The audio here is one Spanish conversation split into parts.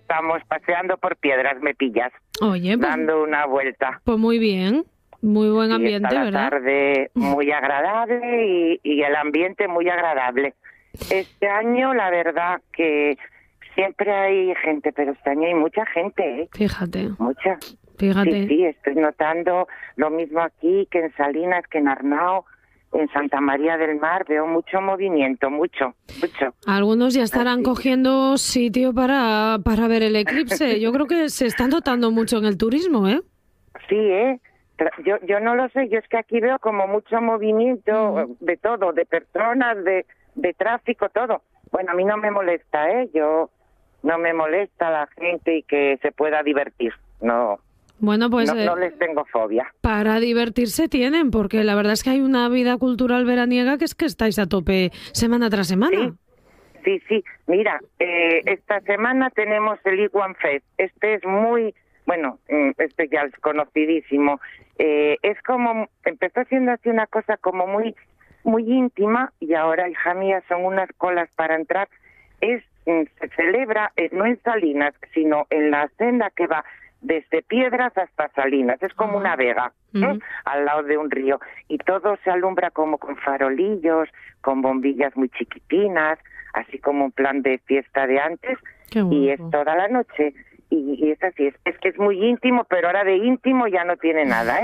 estamos paseando por Piedras, me pillas. Oye, pues, dando una vuelta. Pues muy bien, muy buen Y ambiente, está la ¿verdad? tarde muy agradable y el ambiente muy agradable. Este año, la verdad que siempre hay gente, pero este año hay mucha gente, ¿eh? Fíjate. Mucha. Fíjate. Sí, estoy notando lo mismo aquí que en Salinas, que en Arnao, en Santa María del Mar. Veo mucho movimiento, mucho. Algunos ya estarán cogiendo sitio para ver el eclipse. Yo creo que se está notando mucho en el turismo, ¿eh? Sí, yo no lo sé. Yo es que aquí veo como mucho movimiento de todo, de personas, de tráfico, todo. Bueno, a mí no me molesta, no me molesta la gente y que se pueda divertir. No. Bueno, pues no les tengo fobia. Para divertirse tienen, porque la verdad es que hay una vida cultural veraniega que es que estáis a tope semana tras semana. Sí. Mira, esta semana tenemos el Iguan Fest. Este es muy, este ya es conocidísimo. Es como, empezó siendo así una cosa como muy íntima y ahora, hija mía, son unas colas para entrar. Se celebra no en Salinas, sino en la senda que va desde Piedras hasta Salinas. Es como una vega, al lado de un río. Y todo se alumbra como con farolillos, con bombillas muy chiquitinas, así como un plan de fiesta de antes. Y es toda la noche. Y es así, es que es muy íntimo, pero ahora de íntimo ya no tiene nada,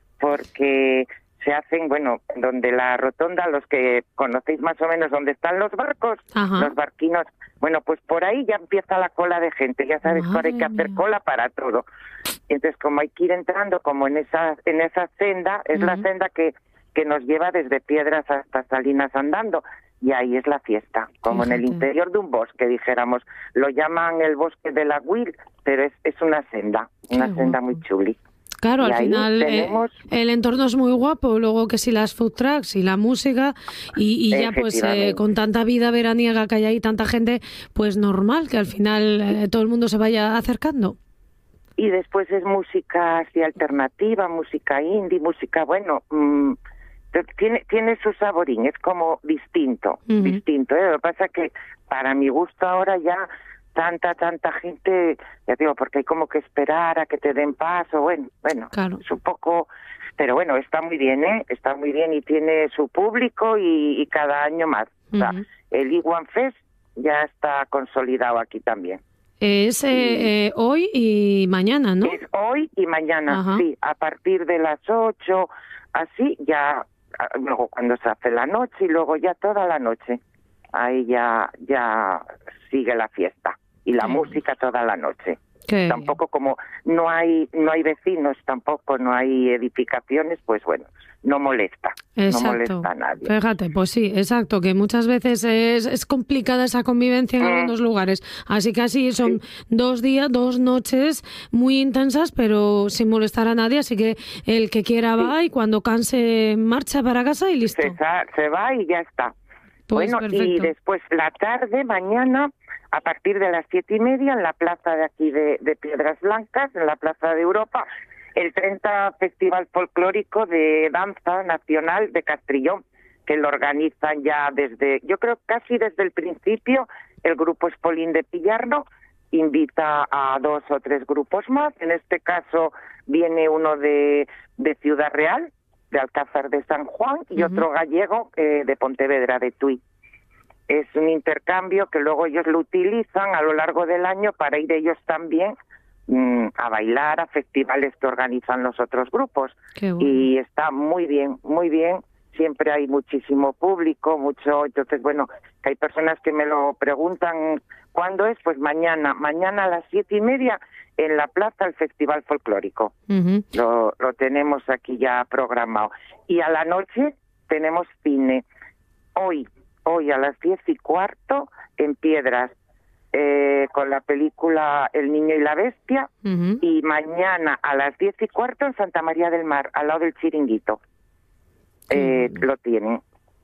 porque se hacen, donde la rotonda, los que conocéis más o menos dónde están los barcos, los barquinos, pues por ahí ya empieza la cola de gente, ya sabes que ahora hay que hacer cola para todo. Entonces, como hay que ir entrando como en esa senda, es la senda que nos lleva desde Piedras hasta Salinas andando, y ahí es la fiesta, como en el interior de un bosque, dijéramos. Lo llaman el bosque de la Huil, pero es una senda muy chuli. Claro, y al final tenemos... el entorno es muy guapo, luego que si las food trucks y la música y ya pues con tanta vida veraniega que hay ahí, tanta gente, pues normal que al final todo el mundo se vaya acercando. Y después es música así alternativa, música indie, música, tiene su saborín, es como distinto. Lo que pasa que para mi gusto ahora ya tanta gente, ya digo, porque hay como que esperar a que te den paso, claro. Es un poco, pero está muy bien, está muy bien y tiene su público y cada año más. O sea, el Iguan Fest ya está consolidado aquí también. Es hoy y mañana, ¿no? Es hoy y mañana, sí, a partir de las 8, así ya, luego cuando se hace la noche y luego ya toda la noche, ahí ya sigue la fiesta. Y la música toda la noche. Tampoco como no hay vecinos, tampoco no hay edificaciones, pues no molesta. Exacto. No molesta a nadie. Fíjate, pues sí, exacto, que muchas veces es complicada esa convivencia en algunos lugares. Así que así son 2 días, 2 noches muy intensas, pero sin molestar a nadie. Así que el que quiera va y cuando canse marcha para casa y listo. Se va y ya está. Pues perfecto. Y después la tarde, mañana, a partir de las 7:30, en la plaza de aquí de Piedras Blancas, en la Plaza de Europa, el 30 Festival Folclórico de Danza Nacional de Castrillón, que lo organizan ya yo creo casi desde el principio, el grupo Espolín de Pillarno, invita a 2 o 3 grupos más. En este caso viene uno de Ciudad Real, de Alcázar de San Juan, y otro gallego de Pontevedra, de Tui. Es un intercambio que luego ellos lo utilizan a lo largo del año para ir ellos también a bailar a festivales que organizan los otros grupos. Y está muy bien, muy bien. Siempre hay muchísimo público, entonces que hay personas que me lo preguntan cuándo es, pues mañana a las 7:30 en la plaza el Festival Folclórico. Lo tenemos aquí ya programado. Y a la noche tenemos cine. Hoy a las 10:15 en Piedras, con la película El Niño y la Bestia, y mañana a las 10:15 en Santa María del Mar, al lado del Chiringuito. Lo tienen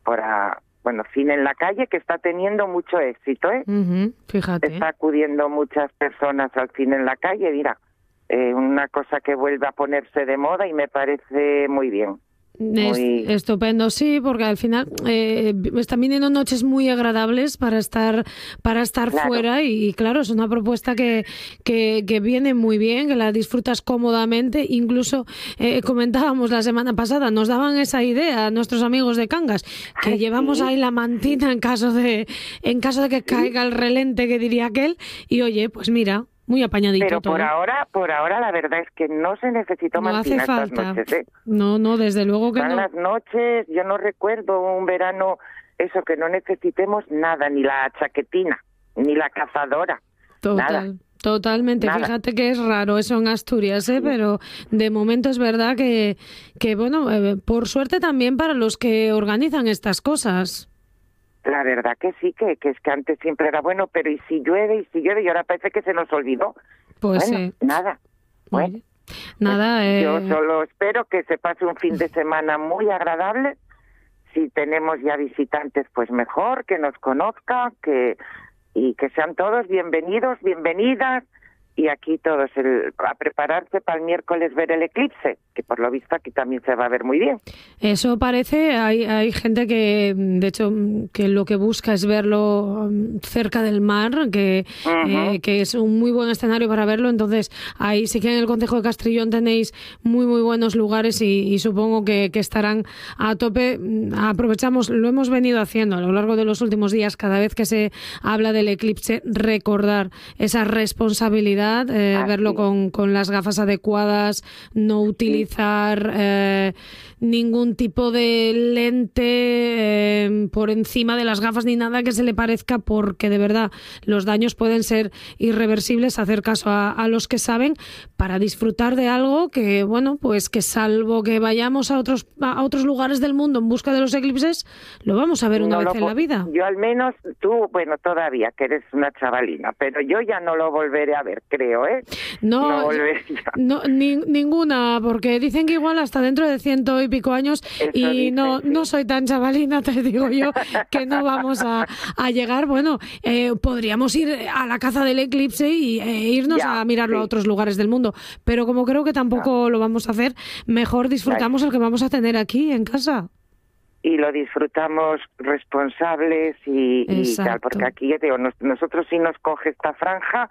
cine en la calle, que está teniendo mucho éxito, Fíjate. Está acudiendo muchas personas al cine en la calle, mira, una cosa que vuelve a ponerse de moda y me parece muy bien. Estupendo, sí, porque al final están viniendo noches muy agradables para estar Claro. fuera y claro, es una propuesta que viene muy bien, que la disfrutas cómodamente. Incluso comentábamos la semana pasada, nos daban esa idea a nuestros amigos de Cangas, que llevamos sí. ahí la mantina en caso de que caiga el relente, que diría aquel, y oye, pues mira, muy apañadito Pero todo. por ahora la verdad es que no se necesitó No hace mantina estas falta. noches, ¿eh? No, desde luego que Están no. las noches, yo no recuerdo un verano eso que no necesitemos nada, ni la chaquetina, ni la cazadora. Nada. Totalmente. Nada. Fíjate que es raro eso en Asturias, pero de momento es verdad que bueno, por suerte también para los que organizan estas cosas. La verdad que sí, que es que antes siempre era bueno, pero y si llueve, y ahora parece que se nos olvidó. Pues bueno, nada. Bueno, nada. Yo solo espero que se pase un fin de semana muy agradable. Si tenemos ya visitantes, pues mejor, que nos conozcan, y que sean todos bienvenidos, bienvenidas. Y aquí todos a prepararse para el miércoles ver el eclipse, que por lo visto aquí también se va a ver muy bien. Eso parece, hay gente que, de hecho, que lo que busca es verlo cerca del mar, que es un muy buen escenario para verlo. Entonces, ahí sí que en el Concejo de Castrillón tenéis muy, muy buenos lugares y supongo que estarán a tope. Aprovechamos, lo hemos venido haciendo a lo largo de los últimos días, cada vez que se habla del eclipse, recordar esa responsabilidad. Verlo con las gafas adecuadas, no utilizar ningún tipo de lente por encima de las gafas ni nada que se le parezca, porque de verdad los daños pueden ser irreversibles. Hacer caso a los que saben para disfrutar de algo que, bueno, pues que salvo que vayamos a otros lugares del mundo en busca de los eclipses, lo vamos a ver una vez en la vida. Yo al menos, tú, bueno, todavía que eres una chavalina, pero yo ya no lo volveré a ver, creo, ¿eh? No ninguna, porque dicen que igual hasta dentro de 100 y pico años. Eso y dicen, no soy tan chavalina, te digo yo, que no vamos a llegar. Bueno, podríamos ir a la caza del eclipse y irnos a mirarlo a otros lugares del mundo, pero como creo que tampoco lo vamos a hacer, mejor disfrutamos el que vamos a tener aquí en casa. Y lo disfrutamos responsables y tal, porque aquí, digo, nosotros si nos coge esta franja,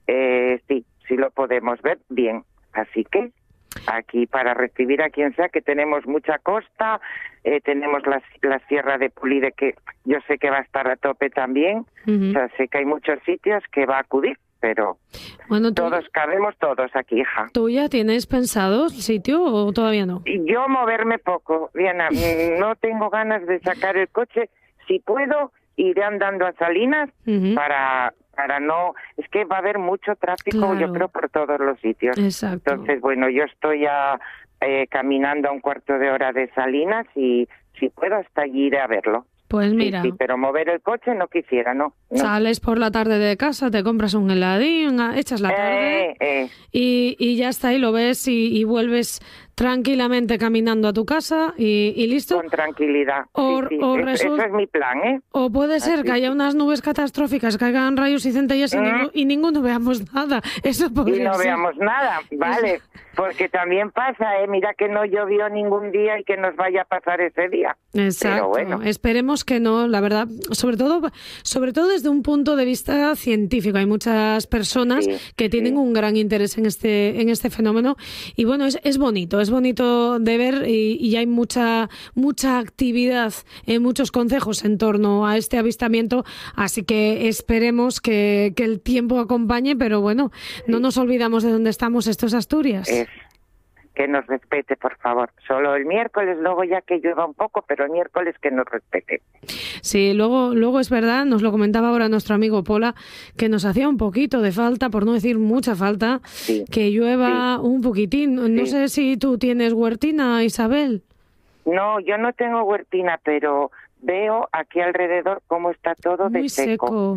sí lo podemos ver bien. Así que aquí para recibir a quien sea, que tenemos mucha costa, tenemos la Sierra de Pulide, que yo sé que va a estar a tope también. O sea, sé que hay muchos sitios que va a acudir, pero todos cabemos todos aquí, hija. ¿Tú ya tienes pensado el sitio o todavía no? Yo moverme poco, Diana. No tengo ganas de sacar el coche. Si puedo, iré andando a Salinas para no... Es que va a haber mucho tráfico, yo creo, por todos los sitios. Exacto. Entonces, bueno, yo estoy caminando a un cuarto de hora de Salinas y si puedo hasta allí iré a verlo. Pues mira. Sí, pero mover el coche no quisiera, ¿no? Sales por la tarde de casa, te compras un heladín, echas la tarde y ya está, y lo ves y vuelves tranquilamente caminando a tu casa y listo. Con tranquilidad. Eso es mi plan, ¿eh? O puede ser que haya unas nubes catastróficas, que hagan rayos y centellas y ninguno veamos nada. Eso podría ser. Veamos nada, vale. Porque también pasa, mira que no llovió ningún día y que nos vaya a pasar ese día. Exacto. Pero bueno. Esperemos que no, la verdad, sobre todo desde un punto de vista científico. Hay muchas personas que tienen un gran interés en este fenómeno y bueno, es bonito de ver y hay mucha actividad en muchos concejos en torno a este avistamiento, así que esperemos que el tiempo acompañe, pero bueno, no nos olvidamos de dónde estamos, esto es Asturias. Que nos respete, por favor. Solo el miércoles, luego ya que llueva un poco, pero el miércoles que nos respete. Sí, luego es verdad, nos lo comentaba ahora nuestro amigo Pola, que nos hacía un poquito de falta, por no decir mucha falta, que llueva un poquitín. No sé si tú tienes huertina, Isabel. No, yo no tengo huertina, pero veo aquí alrededor cómo está todo muy de seco.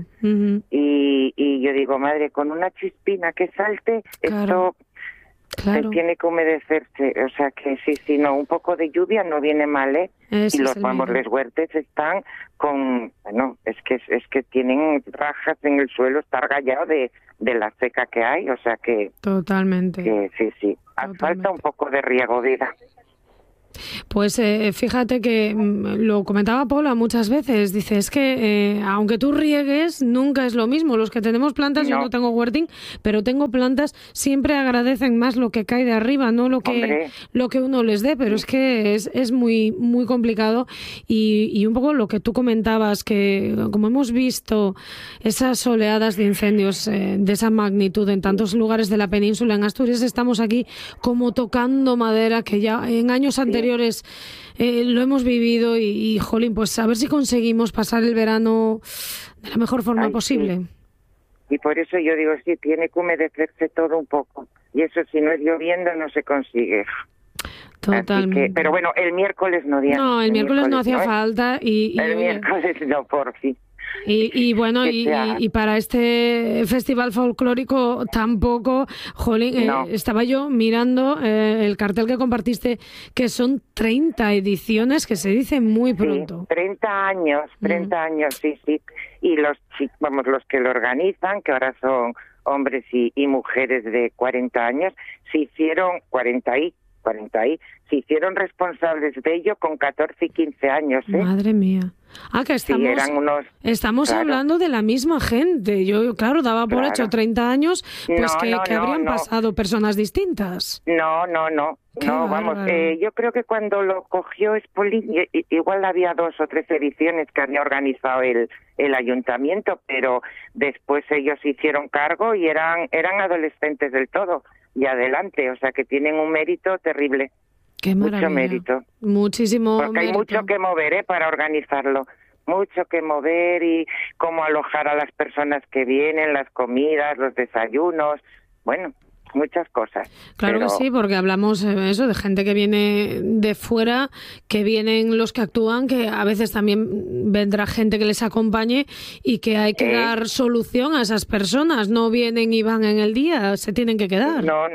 Y yo digo, madre, con una chispina que salte, esto... Claro. Se tiene que humedecerse, o sea que sí, no, un poco de lluvia no viene mal, Ese y los huertes están con, bueno, es que tienen rajas en el suelo, está argallado de la seca que hay, o sea que... Totalmente. Que sí, falta un poco de riego, vida. Pues Pues fíjate que lo comentaba Paula muchas veces, dice, es que aunque tú riegues, nunca es lo mismo. Los que tenemos plantas, yo no tengo huertín, pero tengo plantas, siempre agradecen más lo que cae de arriba, no lo que uno les dé, pero es que es muy, muy complicado. Y un poco lo que tú comentabas, que como hemos visto esas oleadas de incendios de esa magnitud en tantos lugares de la península, en Asturias estamos aquí como tocando madera, que ya en años anteriores lo hemos vivido y, jolín, pues a ver si conseguimos pasar el verano de la mejor forma posible. Sí. Y por eso yo digo, sí, tiene que humedecerse todo un poco. Y eso, si no es lloviendo, no se consigue. Totalmente. Pero bueno, el miércoles no día. No, el miércoles no hacía falta. El miércoles no, por fin. Y bueno, y para este festival folclórico tampoco, jolín, estaba yo mirando el cartel que compartiste, que son 30 ediciones, que se dice muy pronto. Sí, 30 años, sí. Y los que lo organizan, que ahora son hombres y mujeres de 40 años, se hicieron 40 se hicieron responsables de ello con 14 y 15 años. Madre mía. Que estamos hablando de la misma gente. Yo, claro, daba por hecho 30 años, pues que habrían pasado personas distintas. No, vamos, yo creo que cuando lo cogió Espolín, igual había 2 o 3 ediciones que había organizado el ayuntamiento, pero después ellos se hicieron cargo y eran adolescentes del todo y adelante, o sea que tienen un mérito terrible. Qué maravilla. Mucho mérito. Muchísimo porque hay mucho que mover para organizarlo. Mucho que mover y cómo alojar a las personas que vienen, las comidas, los desayunos, bueno, muchas cosas. Claro que sí, porque hablamos de gente que viene de fuera, que vienen los que actúan, que a veces también vendrá gente que les acompañe y que hay que dar solución a esas personas. No vienen y van en el día, se tienen que quedar. No,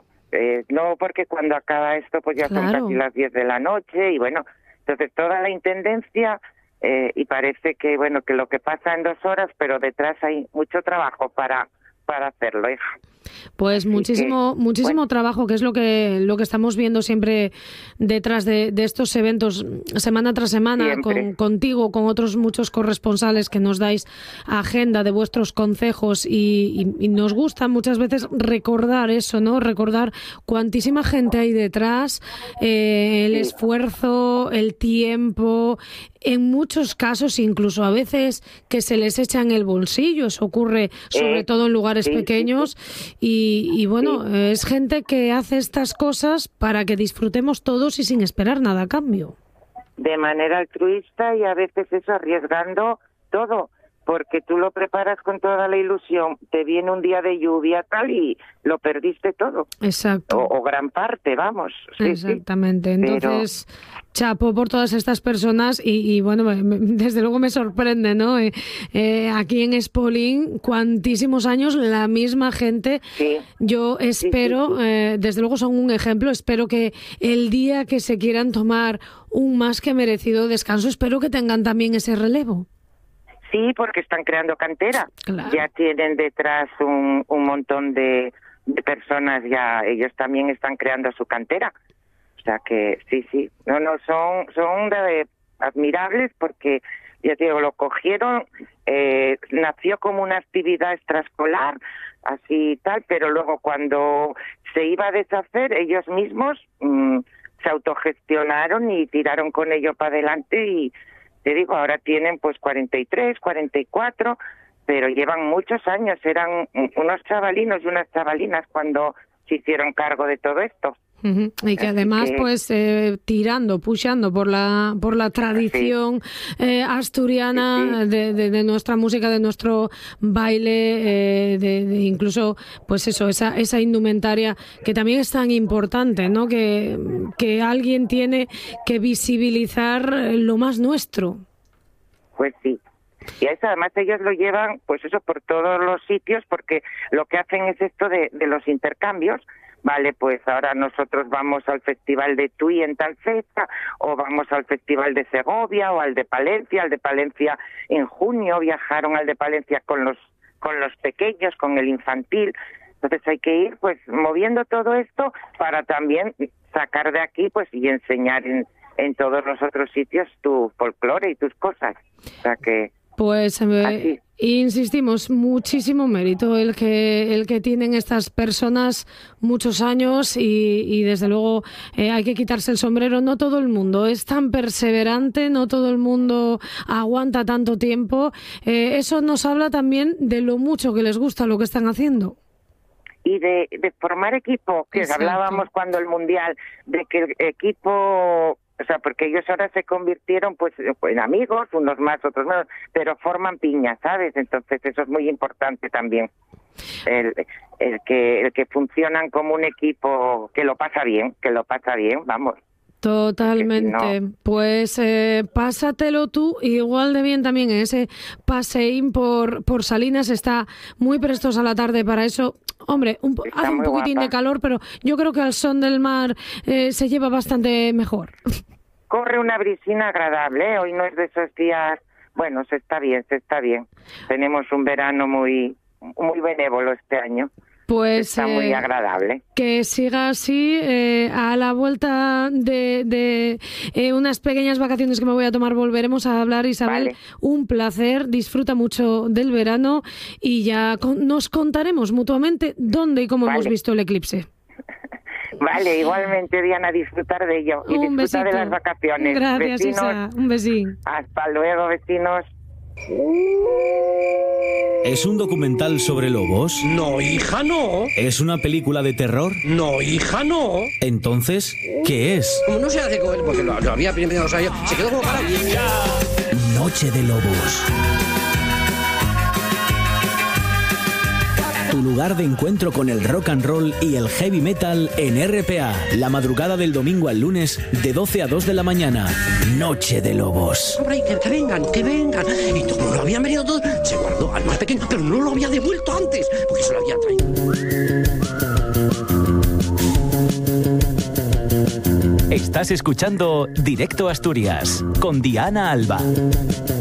porque cuando acaba esto pues ya son casi las 10 de la noche y bueno, entonces toda la intendencia y parece que bueno que lo que pasa en 2 horas, pero detrás hay mucho trabajo para hacerlo, hija. Pues muchísimo trabajo, que es lo que estamos viendo siempre detrás de estos eventos, semana tras semana, contigo, con otros muchos corresponsales que nos dais agenda de vuestros concejos y nos gusta muchas veces recordar eso, ¿no? Recordar cuantísima gente hay detrás, el esfuerzo, el tiempo, en muchos casos incluso a veces que se les echa en el bolsillo, eso ocurre sobre todo en lugares pequeños. Y bueno, es gente que hace estas cosas para que disfrutemos todos y sin esperar nada a cambio. De manera altruista y a veces eso arriesgando todo, porque tú lo preparas con toda la ilusión, te viene un día de lluvia tal y lo perdiste todo. Aquí o gran parte, vamos. Exactamente. Entonces, chapo por todas estas personas y bueno, desde luego me sorprende, ¿no? Aquí en Espolín, cuantísimos años, la misma gente. Sí. Yo espero, desde luego son un ejemplo, espero que el día que se quieran tomar un más que merecido descanso, espero que tengan también ese relevo. Sí, porque están creando cantera. Claro. Ya tienen detrás un montón de personas, ya ellos también están creando su cantera. O sea que sí. Son admirables porque, ya te digo, lo cogieron, nació como una actividad extraescolar, así tal, pero luego cuando se iba a deshacer, ellos mismos se autogestionaron y tiraron con ello para adelante y te digo, ahora tienen pues 43, 44, pero llevan muchos años, eran unos chavalinos y unas chavalinas cuando se hicieron cargo de todo esto. Uh-huh. Y que además pues pushando por la tradición asturiana de nuestra música, de nuestro baile, de incluso pues eso, esa indumentaria que también es tan importante, ¿no? Que alguien tiene que visibilizar lo más nuestro. Pues sí. Y eso, además ellos lo llevan pues eso por todos los sitios, porque lo que hacen es esto de los intercambios. Vale, pues ahora nosotros vamos al Festival de Tui en tal fecha, o vamos al Festival de Segovia, o al de Palencia en junio, viajaron al de Palencia con los pequeños, con el infantil. Entonces hay que ir pues moviendo todo esto para también sacar de aquí pues y enseñar en todos los otros sitios tu folclore y tus cosas. O sea que... Pues insistimos, muchísimo mérito el que tienen estas personas muchos años y desde luego hay que quitarse el sombrero. No todo el mundo es tan perseverante, no todo el mundo aguanta tanto tiempo. Eso nos habla también de lo mucho que les gusta lo que están haciendo. Y de formar equipo, que Exacto. hablábamos cuando el Mundial, de que el equipo... O sea, porque ellos ahora se convirtieron pues en amigos, unos más, otros menos, pero forman piña, ¿sabes? Entonces eso es muy importante también. El que funcionan como un equipo que lo pasa bien, vamos. Totalmente. Si no... Pues pásatelo tú igual de bien también. Ese paseín por Salinas está muy prestos a la tarde para eso. Hombre, hace un poquitín guapa. de calor, pero yo creo que al son del mar se lleva bastante mejor. Corre una brisina agradable, ¿eh? Hoy no es de esos días... Bueno, se está bien. Tenemos un verano muy benévolo este año. Pues está muy agradable. Que siga así. A la vuelta de unas pequeñas vacaciones que me voy a tomar volveremos a hablar, Isabel. Vale. Un placer, disfruta mucho del verano y ya nos contaremos mutuamente dónde y cómo hemos visto el eclipse. Vale, igualmente, Diana, disfrutar de ello y Un disfrutar besito. de las vacaciones. Gracias, vecinos, Isa. Un besín. Hasta luego, vecinos. ¿Es un documental sobre lobos? No, hija, no. ¿Es una película de terror? No, hija, no. Entonces, ¿qué es? Como no se hace con él, porque lo había primero, o sea, se quedó como para... Noche de Lobos. Tu lugar de encuentro con el rock and roll y el heavy metal en RPA. La madrugada del domingo al lunes de 12 a 2 de la mañana. Noche de Lobos. Hombre, que vengan. Y como lo habían venido todos, se guardó al más pequeño, pero no lo había devuelto antes, porque se lo había traído. Estás escuchando Directo Asturias con Diana Alba.